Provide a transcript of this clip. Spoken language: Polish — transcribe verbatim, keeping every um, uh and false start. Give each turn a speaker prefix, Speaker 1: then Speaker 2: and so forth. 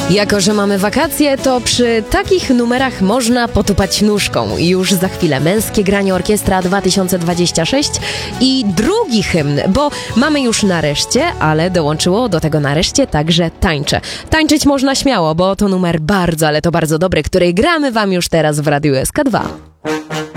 Speaker 1: Jako że mamy wakacje, to przy takich numerach można potupać nóżką. Już za chwilę Męskie Granie Orkiestra dwa tysiące dwadzieścia sześć i drugi hymn, bo mamy już nareszcie, ale dołączyło do tego nareszcie także tańcze. Tańczyć można śmiało, bo to numer bardzo, ale to bardzo dobry, który gramy wam już teraz w Radiu S K dwa.